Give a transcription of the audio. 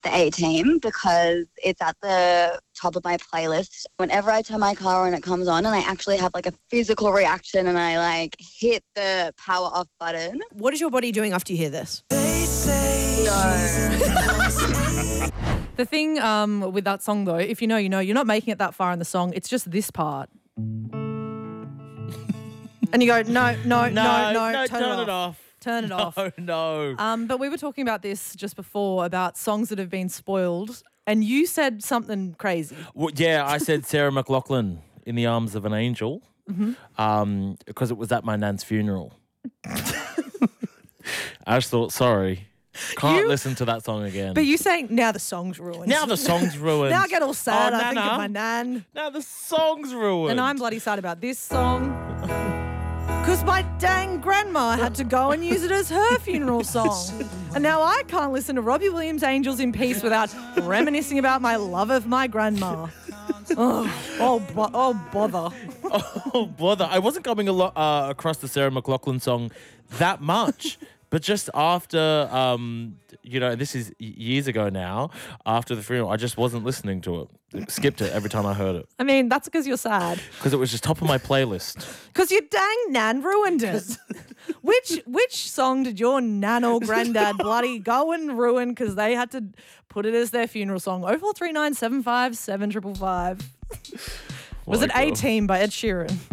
the A-Team because it's at the top of my playlist. Whenever I turn my car on, it comes on and I actually have like a physical reaction and I like hit the power off button. What is your body doing after you hear this? The thing with that song, though, if you know, you know, you're not making it that far in the song. It's just this part. And you go, no, turn it off. Turn it off. No. But we were talking about this just before, about songs that have been spoiled, and you said something crazy. Well, yeah, I said Sarah McLachlan, In the Arms of an Angel, because it was at my nan's funeral. I just thought, sorry, can't listen to that song again. But you saying, now the song's ruined. Now the song's ruined. Now I get all sad. Oh, I think of my nan. Now the song's ruined. And I'm bloody sad about this song. Because my dang grandma had to go and use it as her funeral song. And now I can't listen to Robbie Williams' Angels in Peace without reminiscing about my love of my grandma. Oh, bother. Oh, bother. I wasn't coming across the Sarah McLachlan song that much. But just after, this is years ago now, after the funeral, I just wasn't listening to it. Skipped it every time I heard it. I mean, that's because you're sad. Because it was just top of my playlist. Because your dang nan ruined it. Which song did your nan or granddad bloody go and ruin because they had to put it as their funeral song? 0439 757 555. Was it A-Team by Ed Sheeran?